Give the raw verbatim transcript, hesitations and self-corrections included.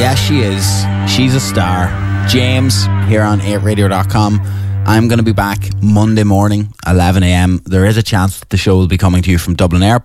Yes, she is. She's a star. James here on eight radio dot com. I'm going to be back Monday morning, eleven a.m. There is a chance that the show will be coming to you from Dublin Airport.